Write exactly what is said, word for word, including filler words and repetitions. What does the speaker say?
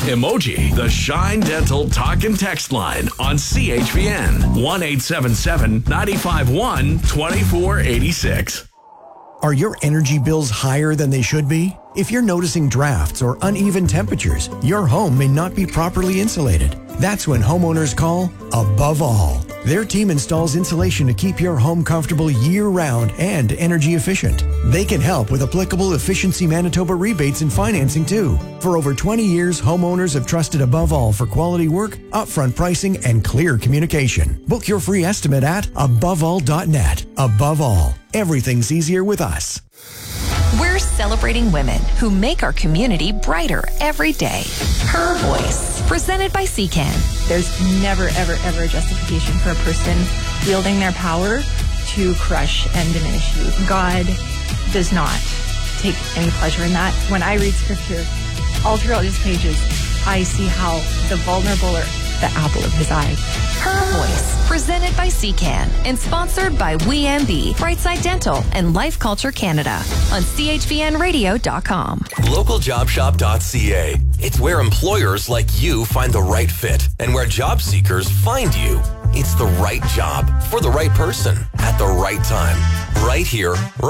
emoji. The Shine Dental Talk and Text line on C H V N. one eight seven seven, nine five one, two four eight six. Are your energy bills higher than they should be? If you're noticing drafts or uneven temperatures, your home may not be properly insulated. That's when homeowners call Above All. Their team installs insulation to keep your home comfortable year-round and energy efficient. They can help with applicable Efficiency Manitoba rebates and financing too. For over twenty years, homeowners have trusted Above All for quality work, upfront pricing, and clear communication. Book your free estimate at above all dot net. Above All, everything's easier with us. We're celebrating women who make our community brighter every day. Her Voice, presented by C C A N. There's never, ever, ever a justification for a person wielding their power to crush and diminish you. God does not take any pleasure in that. When I read scripture, all throughout his pages, I see how the vulnerable are the apple of his eye. Her Voice, presented by C C A N and sponsored by We M B, Brightside Dental, and Life Culture Canada on C H V N radio dot com. local job shop dot c a. It's where employers like you find the right fit and where job seekers find you. It's the right job for the right person at the right time. Right here,